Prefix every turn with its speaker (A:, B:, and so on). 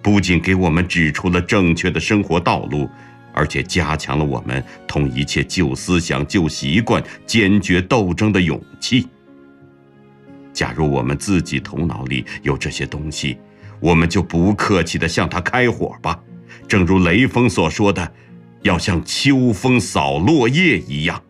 A: 不仅给我们指出了正确的生活道路，而且加强了我们同一切旧思想、旧习惯坚决斗争的勇气。假如我们自己头脑里有这些东西，我们就不客气地向它开火吧，正如雷锋所说的，要像秋风扫落叶一样。